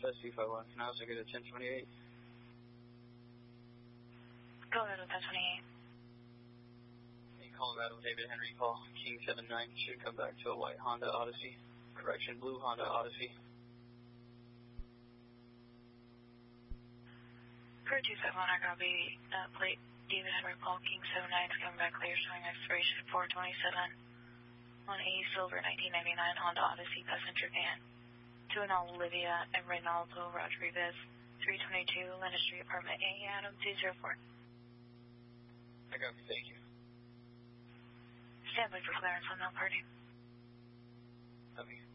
Southwest 251. Can I also get a 1028? Colorado 1028. Colorado, David Henry, call King 79, should come back to a white Honda Odyssey. Correction, blue Honda Odyssey. Crew 271, I copy. Plate David Henry, call King 79, is coming back clear, showing expiration 427 on a silver 1999 Honda Odyssey passenger van. To an Olivia and Reynaldo Rodriguez, 322 Linda Street, apartment A, Adam 204. I copy, thank you. Stand by for clearance on that party. Copy.